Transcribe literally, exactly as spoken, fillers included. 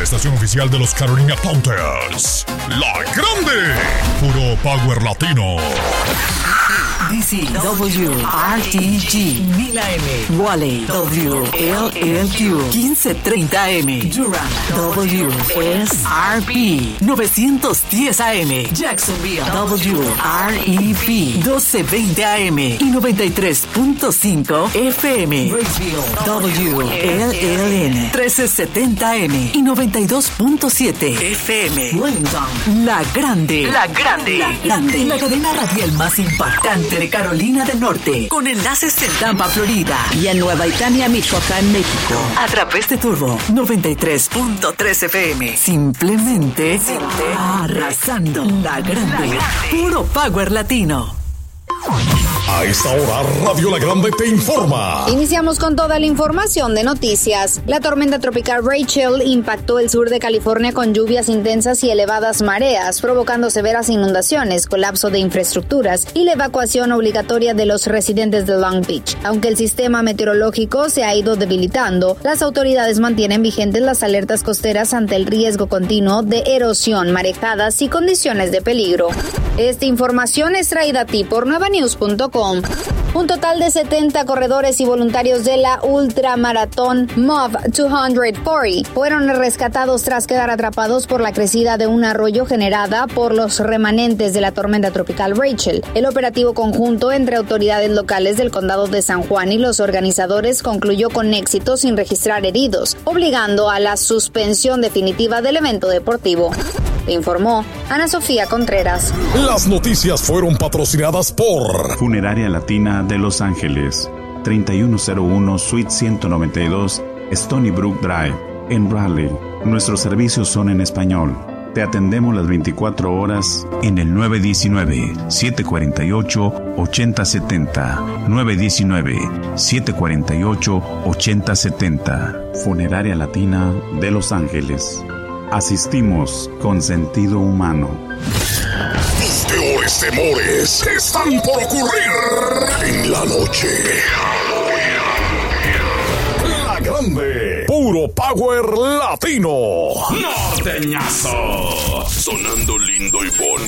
estación oficial de los Carolina Panthers. La Grande, puro power latino. D C W R T G mil A M, Wally W L L Q quince treinta M, Durham W S R P novecientos diez A M, Jacksonville W R E P doce veinte A M y noventa y tres punto cinco F M, Raceville W L L N trece setenta M y noventa y dos punto siete F M, Wellington, La Grande, La Grande, La Grande, la cadena radial más impactante de Carolina del Norte, con enlaces en Tampa, Florida, y en Nueva Italia, Michoacán, México, a través de Turbo noventa y tres punto tres F M. Simplemente, Simplemente arrasando. La Grande, puro power latino. A esta hora, Radio La Grande te informa. Iniciamos con toda la información de noticias. La tormenta tropical Rachel impactó el sur de California con lluvias intensas y elevadas mareas, provocando severas inundaciones, colapso de infraestructuras y la evacuación obligatoria de los residentes de Long Beach. Aunque el sistema meteorológico se ha ido debilitando, las autoridades mantienen vigentes las alertas costeras ante el riesgo continuo de erosión, marejadas y condiciones de peligro. Esta información es traída a ti por nueva news punto com. Un total de setenta corredores y voluntarios de la ultramaratón M O V doscientos cuarenta fueron rescatados tras quedar atrapados por la crecida de un arroyo generada por los remanentes de la tormenta tropical Rachel. El operativo conjunto entre autoridades locales del condado de San Juan y los organizadores concluyó con éxito sin registrar heridos, obligando a la suspensión definitiva del evento deportivo. Informó Ana Sofía Contreras. Las noticias fueron patrocinadas por Funeraria Latina de Los Ángeles, treinta y uno cero uno Suite ciento noventa y dos Stony Brook Drive, en Raleigh. Nuestros servicios son en español. Te atendemos las veinticuatro horas en el nueve uno nueve, siete cuatro ocho, ocho cero siete cero, nueve uno nueve, siete cuatro ocho, ocho cero siete cero. Funeraria Latina de Los Ángeles. Asistimos con sentido humano. Los peores temores están por ocurrir en la noche. La Grande, puro power latino. Norteñazo. Sonando lindo y bonito.